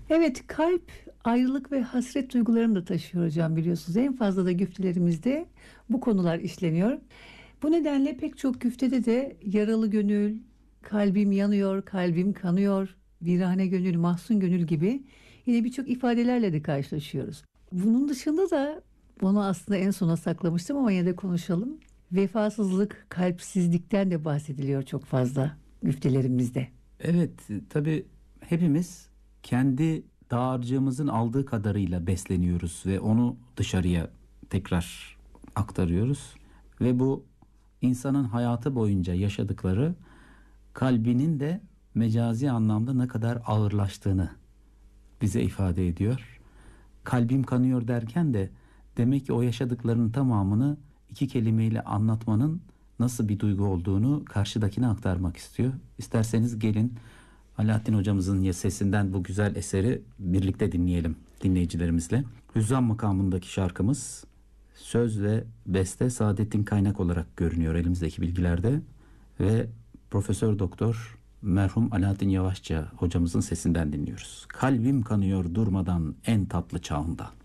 Evet, kalp ayrılık ve hasret duygularını da taşıyor hocam, biliyorsunuz. En fazla da güftelerimizde bu konular işleniyor. Bu nedenle pek çok güftede de yaralı gönül, kalbim yanıyor, kalbim kanıyor, virane gönül, mahzun gönül gibi yine birçok ifadelerle de karşılaşıyoruz. Bunun dışında da bunu aslında en sona saklamıştım ama yine de konuşalım. Vefasızlık, kalpsizlikten de bahsediliyor çok fazla güftelerimizde. Evet, tabii hepimiz kendi dağarcığımızın aldığı kadarıyla besleniyoruz ve onu dışarıya tekrar aktarıyoruz. Ve bu insanın hayatı boyunca yaşadıkları kalbinin de mecazi anlamda ne kadar ağırlaştığını bize ifade ediyor. Kalbim kanıyor derken de demek ki o yaşadıklarının tamamını iki kelimeyle anlatmanın nasıl bir duygu olduğunu karşıdakine aktarmak istiyor. İsterseniz gelin Alaaddin hocamızın sesinden bu güzel eseri birlikte dinleyelim dinleyicilerimizle. Hüzzam makamındaki şarkımız söz ve beste Saadettin Kaynak olarak görünüyor elimizdeki bilgilerde ve Profesör Doktor merhum Alaaddin Yavaşça hocamızın sesinden dinliyoruz. Kalbim kanıyor durmadan en tatlı çağında.